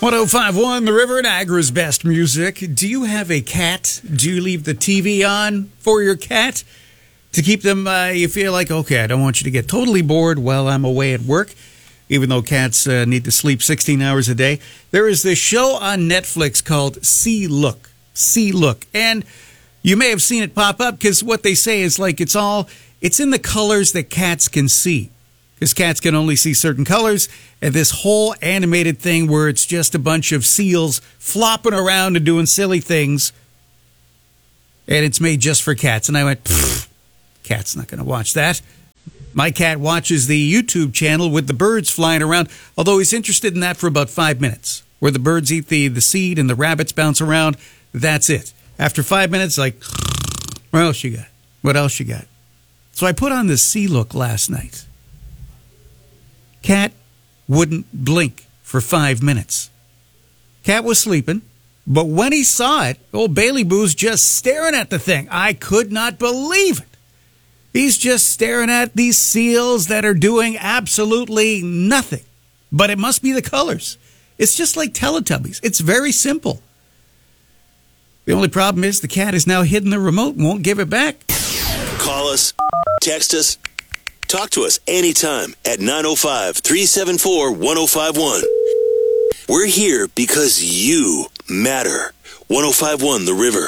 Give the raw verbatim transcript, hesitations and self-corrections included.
one oh five point one The River, Niagara's best music. Do you have a cat? Do you leave the T V on for your cat to keep them, uh, you feel like, okay, I don't want you to get totally bored while I'm away at work, even though cats uh, need to sleep sixteen hours a day. There is this show on Netflix called See Look. See Look. And you may have seen it pop up because what they say is like it's all, it's in the colors that cats can see. Because cats can only see certain colors, and this whole animated thing where it's just a bunch of seals flopping around and doing silly things, and it's made just for cats. And I went, cat's not going to watch that. My cat watches the YouTube channel with the birds flying around, although he's interested in that for about five minutes, where the birds eat the, the seed and the rabbits bounce around. That's it. After five minutes, like, what else you got? What else you got? So I put on this See Look last night. Cat wouldn't blink for five minutes. Cat was sleeping, but when he saw it, old Bailey Boo's just staring at the thing. I could not believe it. He's just staring at these seals that are doing absolutely nothing. But it must be the colors. It's just like Teletubbies. It's very simple. The only problem is the cat has now hidden the remote and won't give it back. Call us, text us, talk to us anytime at nine oh five, three seven four, one oh five one. We're here because you matter. one oh five point one The River.